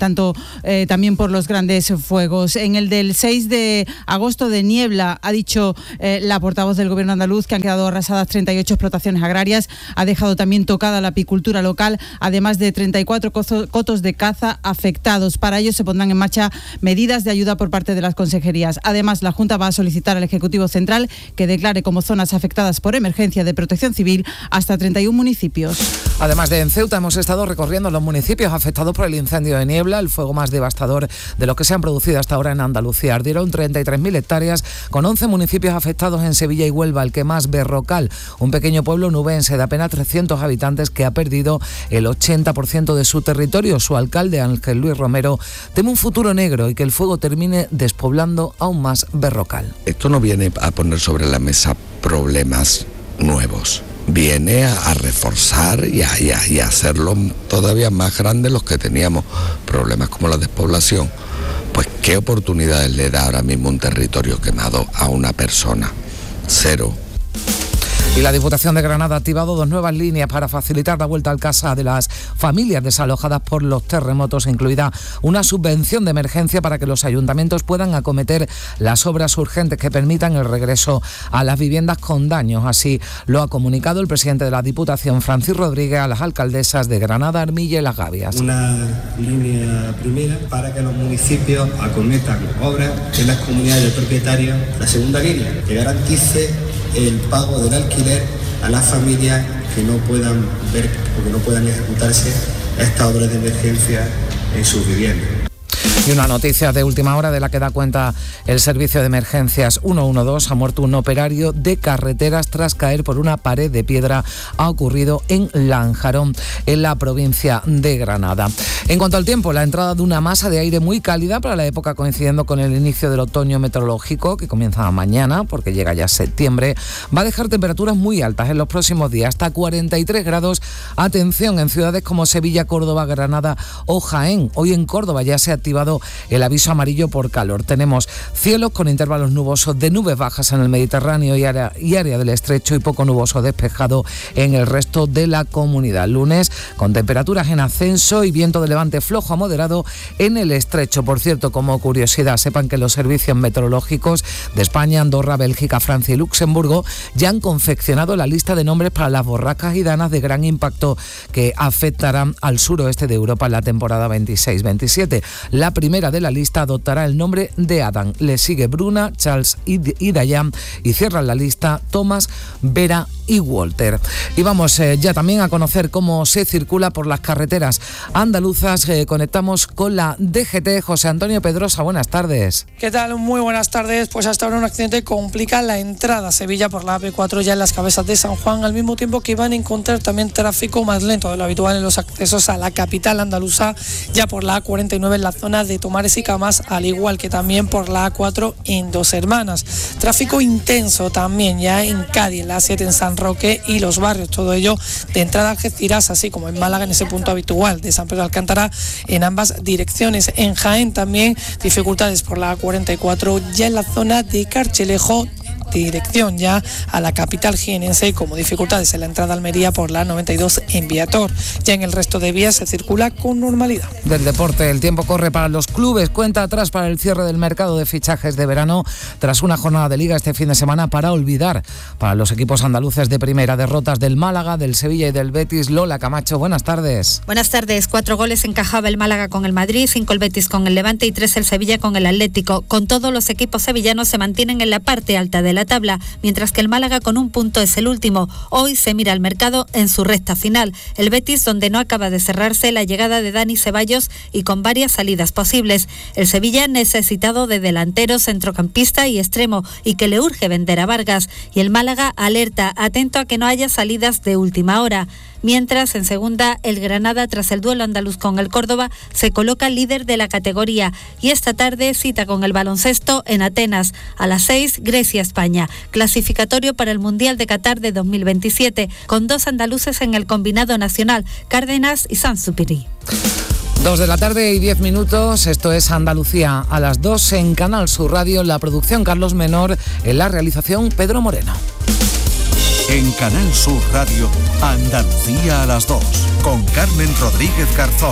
también por los grandes fuegos. En el del 6 de agosto de Niebla, ha dicho la portavoz del Gobierno andaluz que han quedado arrasadas 38 explotaciones agrarias, ha dejado también tocada la apicultura local, además de 34 cotos de caza afectados. Para ello se pondrán en marcha medidas de ayuda por parte de las consejerías. Además, la Junta va a solicitar al Ejecutivo Central que declare como zonas afectadas por emergencia de protección civil hasta 31 municipios. Además de en Ceuta, hemos estado recorriendo los municipios afectados por el incendio de Niebla, el fuego más devastador de los que se han producido hasta ahora en Andalucía. Ardieron 33.000 hectáreas con 11 municipios afectados en Sevilla y Huelva, el que más, Berrocal, un pequeño pueblo nubense de apenas 300 habitantes que ha perdido el 80% de su territorio. Su alcalde, Ángel Luis Romero, teme un futuro negro y que el fuego termine despoblando aún más Berrocal. Esto no viene a poner sobre la mesa problemas nuevos. Viene a reforzar y a hacerlo todavía más grandes los que teníamos, problemas como la despoblación. Pues ¿qué oportunidades le da ahora mismo un territorio quemado a una persona? Cero. Y la Diputación de Granada ha activado 2 nuevas líneas para facilitar la vuelta al casa de las familias desalojadas por los terremotos, incluida una subvención de emergencia para que los ayuntamientos puedan acometer las obras urgentes que permitan el regreso a las viviendas con daños. Así lo ha comunicado el presidente de la Diputación, Francis Rodríguez, a las alcaldesas de Granada, Armilla y Las Gavias. Una línea primera para que los municipios acometan obras en las comunidades de propietarios. La segunda línea, que garantice el pago del alquiler a las familias que no puedan ver o que no puedan ejecutarse estas obras de emergencia en sus viviendas. Y una noticia de última hora de la que da cuenta el servicio de emergencias 112. Ha muerto un operario de carreteras tras caer por una pared de piedra. Ha ocurrido en Lanjarón, en la provincia de Granada. En cuanto al tiempo, la entrada de una masa de aire muy cálida para la época coincidiendo con el inicio del otoño meteorológico, que comienza mañana porque llega ya septiembre, va a dejar temperaturas muy altas en los próximos días, hasta 43 grados. Atención en ciudades como Sevilla, Córdoba, Granada o Jaén. Hoy en Córdoba ya se ha activado el aviso amarillo por calor. Tenemos cielos con intervalos nubosos de nubes bajas en el Mediterráneo y área del estrecho y poco nuboso despejado en el resto de la comunidad. Lunes con temperaturas en ascenso y viento de levante flojo a moderado en el estrecho. Por cierto, como curiosidad, sepan que los servicios meteorológicos de España, Andorra, Bélgica, Francia y Luxemburgo ya han confeccionado la lista de nombres para las borrascas y danas de gran impacto que afectarán al suroeste de Europa en la temporada 26-27. La primera de la lista adoptará el nombre de Adam. Le sigue Bruna, Charles y Dayan, y cierran la lista Thomas, Vera y Walter. Y vamos ya también a conocer cómo se circula por las carreteras andaluzas. Conectamos con la DGT. José Antonio Pedrosa, buenas tardes. ¿Qué tal? Muy buenas tardes. Pues hasta ahora un accidente complica la entrada a Sevilla por la AP4 ya en las cabezas de San Juan, al mismo tiempo que van a encontrar también tráfico más lento de lo habitual en los accesos a la capital andaluza, ya por la A49 en la zona de Tomares y Camas, al igual que también por la A4 en Dos Hermanas. Tráfico intenso también ya en Cádiz, en la A7 en San Roque y Los Barrios, todo ello de entrada a Algeciras, así como en Málaga en ese punto habitual de San Pedro de Alcántara en ambas direcciones. En Jaén también dificultades por la A44 ya en la zona de Carchelejo, dirección ya a la capital jienense, como dificultades en la entrada a Almería por la 92 en Viator. Ya en el resto de vías se circula con normalidad. Del deporte, el tiempo corre para los clubes, cuenta atrás para el cierre del mercado de fichajes de verano tras una jornada de liga este fin de semana para olvidar para los equipos andaluces de primera. Derrotas del Málaga, del Sevilla y del Betis. Lola Camacho, buenas tardes. Buenas tardes. 4 goles encajaba el Málaga con el Madrid, 5 el Betis con el Levante y 3 el Sevilla con el Atlético. Con todo, los equipos sevillanos se mantienen en la parte alta de la tabla, mientras que el Málaga con un punto es el último. Hoy se mira al mercado en su recta final. El Betis, donde no acaba de cerrarse la llegada de Dani Ceballos y con varias salidas posibles. El Sevilla necesitado de delantero, centrocampista y extremo, y que le urge vender a Vargas. Y el Málaga alerta, atento a que no haya salidas de última hora. Mientras, en segunda, el Granada, tras el duelo andaluz con el Córdoba, se coloca líder de la categoría. Y esta tarde cita con el baloncesto en Atenas. A las 6, Grecia-España. Clasificatorio para el Mundial de Qatar de 2027, con 2 andaluces en el combinado nacional, Cárdenas y Sansupiri. 2 de la tarde y 10 minutos, esto es Andalucía a las 2 en Canal Sur Radio, la producción Carlos Menor, en la realización Pedro Moreno. En Canal Sur Radio, Andalucía a las 2, con Carmen Rodríguez Garzón.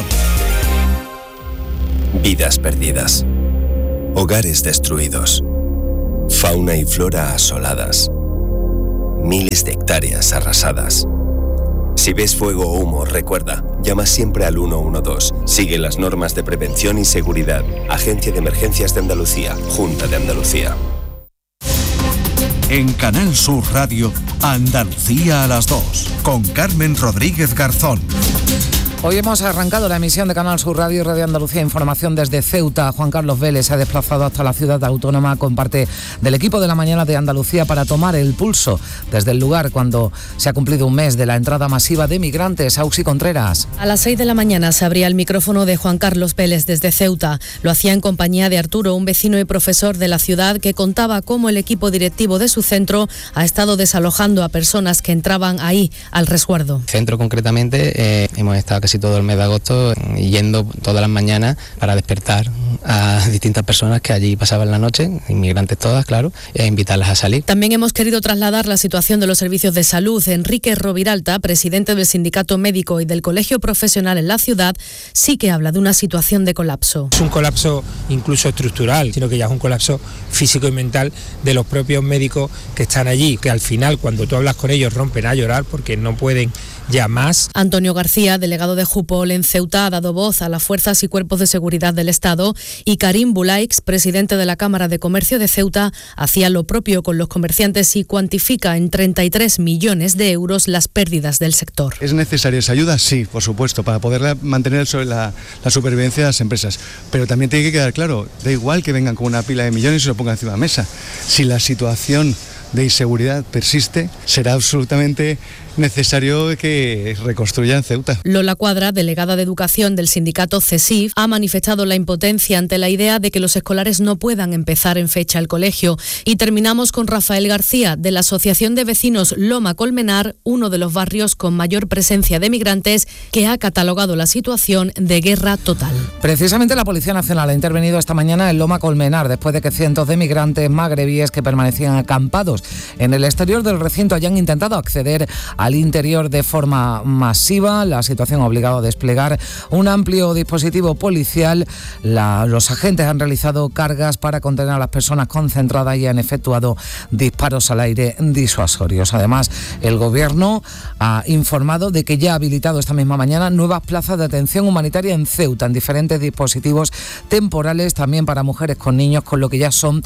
Vidas perdidas, hogares destruidos, fauna y flora asoladas, miles de hectáreas arrasadas. Si ves fuego o humo, recuerda, llama siempre al 112. Sigue las normas de prevención y seguridad. Agencia de Emergencias de Andalucía, Junta de Andalucía. En Canal Sur Radio, Andalucía a las 2, con Carmen Rodríguez Garzón. Hoy hemos arrancado la emisión de Canal Sur Radio y Radio Andalucía Información desde Ceuta. Juan Carlos Vélez se ha desplazado hasta la ciudad autónoma con parte del equipo de la mañana de Andalucía para tomar el pulso desde el lugar cuando se ha cumplido un mes de la entrada masiva de migrantes. Auxi Contreras. A las 6 de la mañana se abría el micrófono de Juan Carlos Vélez desde Ceuta. Lo hacía en compañía de Arturo, un vecino y profesor de la ciudad, que contaba cómo el equipo directivo de su centro ha estado desalojando a personas que entraban ahí al resguardo. Centro concretamente, hemos estado casi todo el mes de agosto yendo todas las mañanas para despertar a distintas personas que allí pasaban la noche, inmigrantes todas, claro, e invitarlas a salir. También hemos querido trasladar la situación de los servicios de salud. Enrique Roviralta, presidente del Sindicato Médico y del Colegio Profesional en la ciudad, sí que habla de una situación de colapso. Es un colapso incluso estructural, sino que ya es un colapso físico y mental de los propios médicos que están allí, que al final, cuando tú hablas con ellos, rompen a llorar porque no pueden ya más. Antonio García, delegado de Jupol en Ceuta, ha dado voz a las fuerzas y cuerpos de seguridad del Estado, y Karim Bulaix, presidente de la Cámara de Comercio de Ceuta, hacía lo propio con los comerciantes y cuantifica en 33 millones de euros las pérdidas del sector. ¿Es necesaria esa ayuda? Sí, por supuesto, para poder mantener la supervivencia de las empresas. Pero también tiene que quedar claro, da igual que vengan con una pila de millones y se lo pongan encima de la mesa. Si la situación de inseguridad persiste, será absolutamente necesario que reconstruyan Ceuta. Lola Cuadra, delegada de Educación del sindicato CESIF, ha manifestado la impotencia ante la idea de que los escolares no puedan empezar en fecha el colegio. Y terminamos con Rafael García, de la Asociación de Vecinos Loma Colmenar, uno de los barrios con mayor presencia de migrantes, que ha catalogado la situación de guerra total. Precisamente la Policía Nacional ha intervenido esta mañana en Loma Colmenar después de que cientos de migrantes magrebíes que permanecían acampados ubicados en el exterior del recinto hayan intentado acceder al interior de forma masiva. La situación ha obligado a desplegar un amplio dispositivo policial. Los agentes han realizado cargas para contener a las personas concentradas y han efectuado disparos al aire disuasorios. Además, el Gobierno ha informado de que ya ha habilitado esta misma mañana nuevas plazas de atención humanitaria en Ceuta, en diferentes dispositivos temporales, también para mujeres con niños, con lo que ya son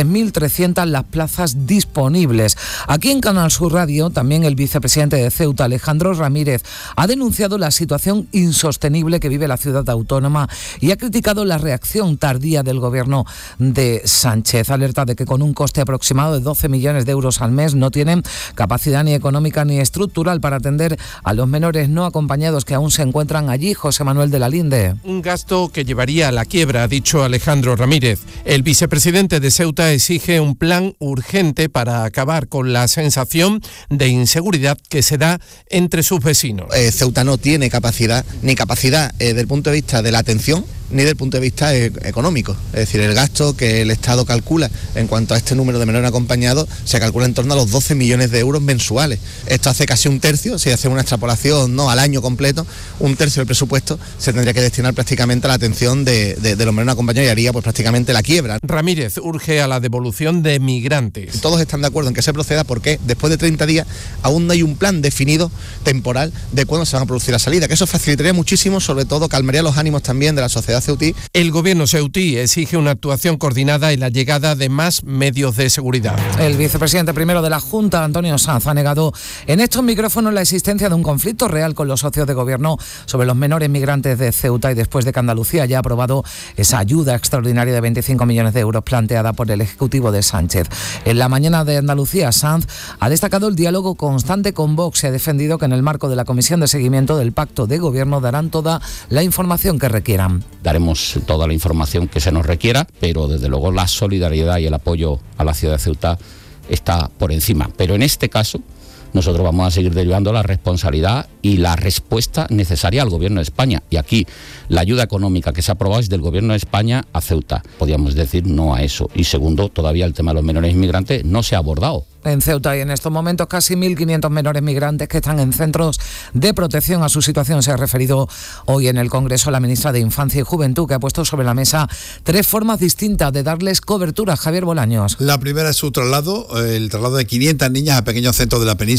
3.300 las plazas disponibles. Aquí en Canal Sur Radio, también el vicepresidente de Ceuta, Alejandro Ramírez, ha denunciado la situación insostenible que vive la ciudad autónoma y ha criticado la reacción tardía del Gobierno de Sánchez. Alerta de que con un coste aproximado de 12 millones de euros al mes no tienen capacidad ni económica ni estructural para atender a los menores no acompañados que aún se encuentran allí. José Manuel de la Linde. Un gasto que llevaría a la quiebra, ha dicho Alejandro Ramírez. El vicepresidente de Ceuta exige un plan urgente para acabar con la sensación de inseguridad que se da entre sus vecinos. Ceuta no tiene capacidad, ni capacidad desde el punto de vista de la atención, ni desde el punto de vista económico. Es decir, el gasto que el Estado calcula en cuanto a este número de menores acompañados se calcula en torno a los 12 millones de euros mensuales. Esto hace casi un tercio, si hacemos una extrapolación no al año completo, un tercio del presupuesto se tendría que destinar prácticamente a la atención de los menores acompañados y haría pues prácticamente la quiebra. Ramírez urge a la devolución de migrantes. Todos están de acuerdo en que se proceda porque después de 30 días aún no hay un plan definido temporal de cuándo se van a producir la salida, que eso facilitaría muchísimo, sobre todo calmaría los ánimos también de la sociedad ceutí. El Gobierno ceutí exige una actuación coordinada y la llegada de más medios de seguridad. El vicepresidente primero de la Junta, Antonio Sanz, ha negado en estos micrófonos la existencia de un conflicto real con los socios de Gobierno sobre los menores migrantes de Ceuta y después de que Andalucía haya aprobado esa ayuda extraordinaria de 25 millones de euros planteada por el Ejecutivo de Sánchez. En la mañana de Andalucía, Sanz ha destacado el diálogo constante con Vox y ha defendido que en el marco de la Comisión de Seguimiento del Pacto de Gobierno darán toda la información que requieran. Daremos toda la información que se nos requiera, pero desde luego la solidaridad y el apoyo a la ciudad de Ceuta está por encima. Pero en este caso nosotros vamos a seguir derivando la responsabilidad y la respuesta necesaria al Gobierno de España. Y aquí la ayuda económica que se ha aprobado es del Gobierno de España a Ceuta. Podríamos decir no a eso. Y segundo, todavía el tema de los menores inmigrantes no se ha abordado. En Ceuta hay en estos momentos casi 1.500 menores migrantes que están en centros de protección. A su situación se ha referido hoy en el Congreso la ministra de Infancia y Juventud, que ha puesto sobre la mesa 3 formas distintas de darles cobertura. Javier Bolaños. La primera es su traslado, el traslado de 500 niñas a pequeños centros de la península